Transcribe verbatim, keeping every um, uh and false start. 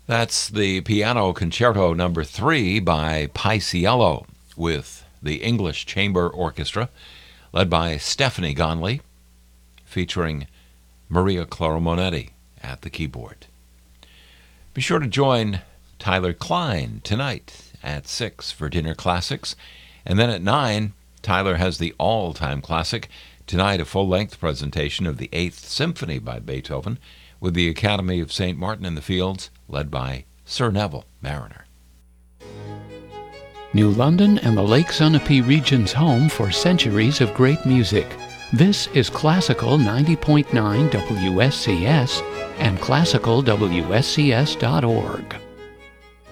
That's the Piano Concerto Number three by Paisiello with the English Chamber Orchestra, led by Stephanie Gonley, featuring Maria Clara Monetti at the keyboard. Be sure to join Tyler Klein tonight at six for Dinner Classics, and then at nine, Tyler has the all-time classic. Tonight, a full-length presentation of the Eighth Symphony by Beethoven with the Academy of Saint Martin in the Fields, led by Sir Neville Marriner. New London and the Lake Sunapee region's home for centuries of great music. This is Classical ninety point nine W S C S and classical W S C S dot org.